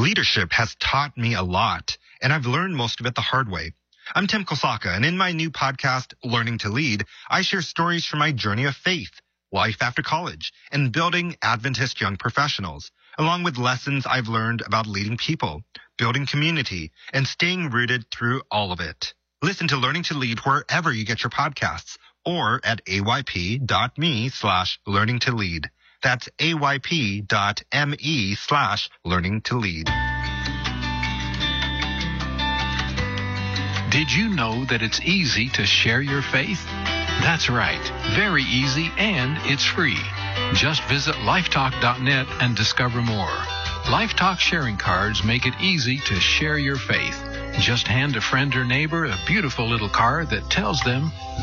Leadership has taught me a lot, and I've learned most of it the hard way. I'm Tim Kosaka, and in my new podcast, Learning to Lead, I share stories from my journey of faith, life after college, and building Adventist young professionals, along with lessons I've learned about leading people, building community, and staying rooted through all of it. Listen to Learning to Lead wherever you get your podcasts, or at ayp.me/learning to lead. That's ayp.me/learning to lead. Did you know that it's easy to share your faith? That's right, very easy, and it's free. Just visit lifetalk.net and discover more. LifeTalk sharing cards make it easy to share your faith. Just hand a friend or neighbor a beautiful little card that tells them